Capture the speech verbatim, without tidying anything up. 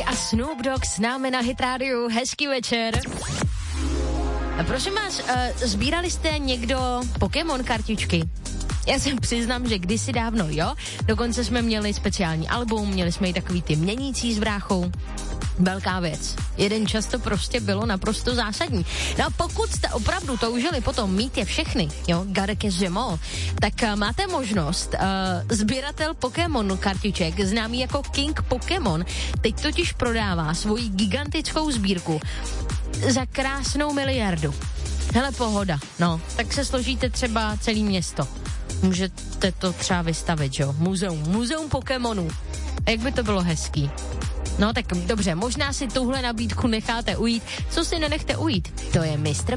a Snoop Dogg s námi na Hit Radio. Hezký večer. A prosím vás, uh, sbírali jste někdo Pokémon kartičky? Já se přiznám, že kdysi dávno, jo. Dokonce jsme měli speciální album, měli jsme i takový ty měnící s bráchou. Velká věc. Jeden čas to prostě bylo naprosto zásadní. No a pokud jste opravdu toužili potom mít je všechny, jo, Garek je zemo, tak uh, máte možnost. Uh, sběratel Pokémon kartiček, známý jako King Pokémon, teď totiž prodává svoji gigantickou sbírku za krásnou miliardu. Hele, pohoda, no. Tak se složíte třeba celý město. Můžete to třeba vystavit, jo. Muzeum, muzeum Pokémonů. Jak by to bylo hezký. No tak dobře, možná si tuhle nabídku necháte ujít. Co si nenechte ujít? To je mistr